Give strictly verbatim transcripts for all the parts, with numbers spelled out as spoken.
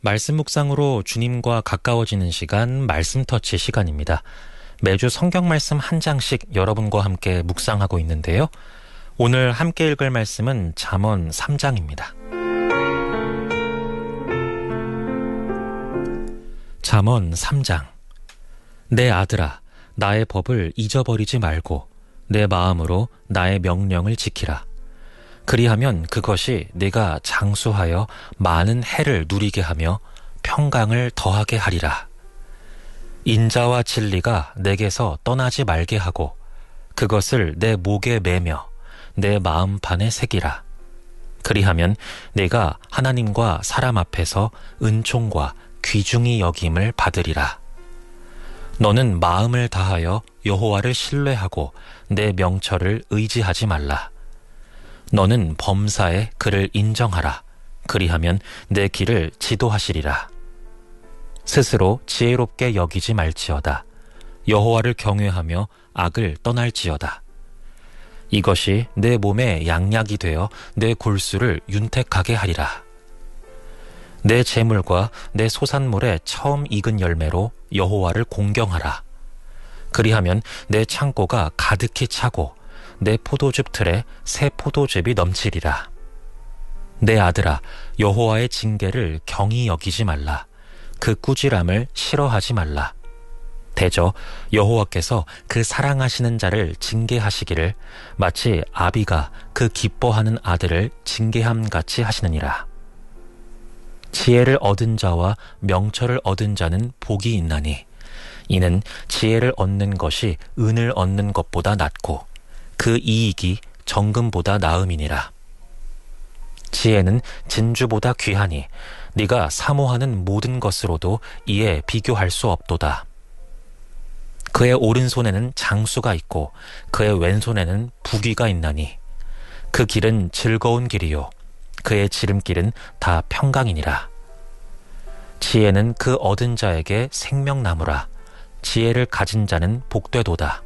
말씀 묵상으로 주님과 가까워지는 시간, 말씀 터치 시간입니다. 매주 성경 말씀 한 장씩 여러분과 함께 묵상하고 있는데요. 오늘 함께 읽을 말씀은 잠언 삼 장입니다. 잠언 삼 장. 내 아들아, 나의 법을 잊어버리지 말고 내 마음으로 나의 명령을 지키라. 그리하면 그것이 네가 장수하여 많은 해를 누리게 하며 평강을 더하게 하리라. 인자와 진리가 내게서 떠나지 말게 하고 그것을 내 목에 매며 내 마음판에 새기라. 그리하면 내가 하나님과 사람 앞에서 은총과 귀중히 여김을 받으리라. 너는 마음을 다하여 여호와를 신뢰하고 내 명철을 의지하지 말라. 너는 범사에 그를 인정하라. 그리하면 내 길을 지도하시리라. 스스로 지혜롭게 여기지 말지어다. 여호와를 경외하며 악을 떠날지어다. 이것이 내 몸에 양약이 되어 내 골수를 윤택하게 하리라. 내 재물과 내 소산물의 처음 익은 열매로 여호와를 공경하라. 그리하면 내 창고가 가득히 차고 내 포도즙 틀에 새 포도즙이 넘치리라. 내 아들아, 여호와의 징계를 경히 여기지 말라. 그 꾸지람을 싫어하지 말라. 대저 여호와께서 그 사랑하시는 자를 징계하시기를 마치 아비가 그 기뻐하는 아들을 징계함 같이 하시느니라. 지혜를 얻은 자와 명철을 얻은 자는 복이 있나니 이는 지혜를 얻는 것이 은을 얻는 것보다 낫고 그 이익이 정금보다 나음이니라. 지혜는 진주보다 귀하니 네가 사모하는 모든 것으로도 이에 비교할 수 없도다. 그의 오른손에는 장수가 있고 그의 왼손에는 부귀가 있나니 그 길은 즐거운 길이요 그의 지름길은 다 평강이니라. 지혜는 그 얻은 자에게 생명나무라. 지혜를 가진 자는 복되도다.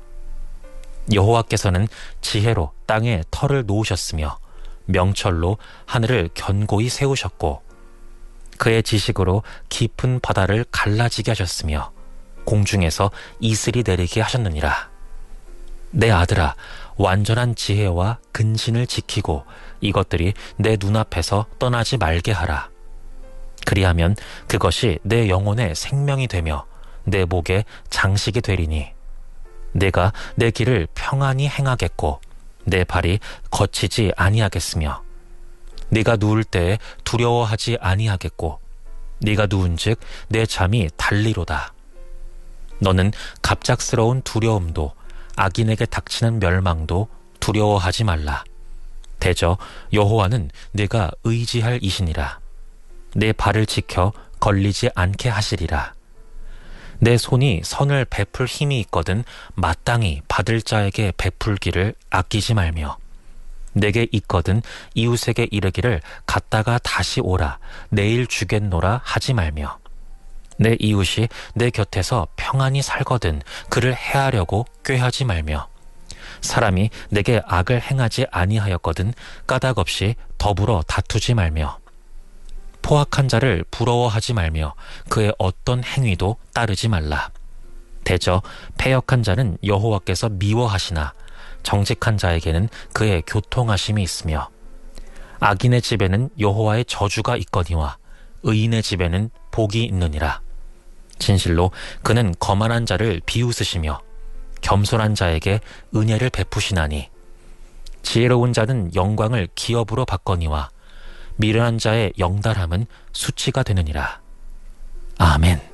여호와께서는 지혜로 땅에 터를 놓으셨으며 명철로 하늘을 견고히 세우셨고 그의 지식으로 깊은 바다를 갈라지게 하셨으며 공중에서 이슬이 내리게 하셨느니라. 내 아들아, 완전한 지혜와 근신을 지키고 이것들이 내 눈앞에서 떠나지 말게 하라. 그리하면 그것이 내 영혼의 생명이 되며 내 목에 장식이 되리니 내가 내 길을 평안히 행하겠고 내 발이 거치지 아니하겠으며 네가 누울 때에 두려워하지 아니하겠고 네가 누운즉 내 잠이 달리로다. 너는 갑작스러운 두려움도 악인에게 닥치는 멸망도 두려워하지 말라. 대저 여호와는 네가 의지할 이시니라. 내 발을 지켜 걸리지 않게 하시리라. 내 손이 선을 베풀 힘이 있거든 마땅히 받을 자에게 베풀기를 아끼지 말며 내게 있거든 이웃에게 이르기를 갔다가 다시 오라 내일 주겠노라 하지 말며 내 이웃이 내 곁에서 평안히 살거든 그를 해하려고 꾀하지 말며 사람이 내게 악을 행하지 아니하였거든 까닭없이 더불어 다투지 말며 포악한 자를 부러워하지 말며 그의 어떤 행위도 따르지 말라. 대저 패역한 자는 여호와께서 미워하시나 정직한 자에게는 그의 교통하심이 있으며 악인의 집에는 여호와의 저주가 있거니와 의인의 집에는 복이 있느니라. 진실로 그는 거만한 자를 비웃으시며 겸손한 자에게 은혜를 베푸시나니 지혜로운 자는 영광을 기업으로 받거니와 미련한 자의 영달함은 수치가 되느니라. 아멘.